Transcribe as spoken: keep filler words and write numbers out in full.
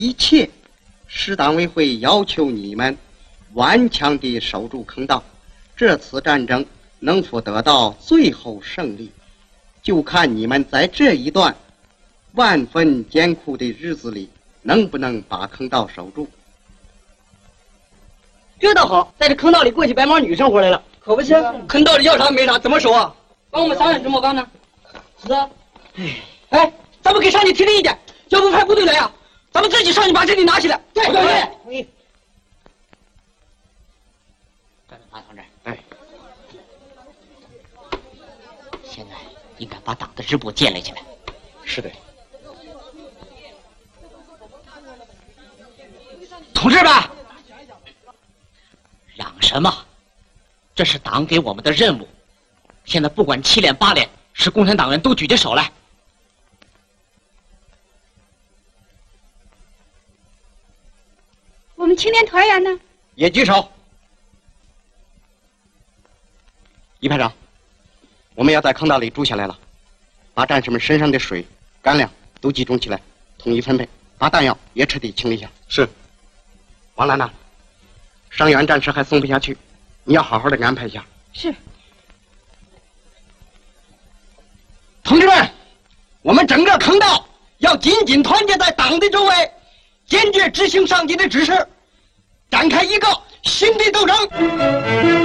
一切，市党委会要求你们顽强地守住坑道，这次战争能否得到最后胜利，就看你们在这一段万分艰苦的日子里能不能把坑道守住。 这倒好，在这坑道里过起白毛女生活来了。可不是，坑道里要啥没啥，怎么守啊？帮我们商量怎么办呢？是啊。哎，咱们给上级提个意见，要不派部队来呀、啊？咱们自己上去把这里拿起来。对对对。同意。 站在马同志。 哎。 现在应该把党的支部建立起来。 是的。 同志们，嚷什么？这是党给我们的任务。现在不管七连八连，是共产党员都举起手来。 我们青年团员呢？ 也举手。一排长，我们要在坑道里住下来了，把战士们身上的水、干粮都集中起来，统一分配，把弹药也彻底清理下。是。王兰娜，伤员战士还送不下去，你要好好的安排一下。 是。 同志们，我们整个坑道要紧紧团结在党的周围，坚决执行上级的指示，展开一个新的斗争。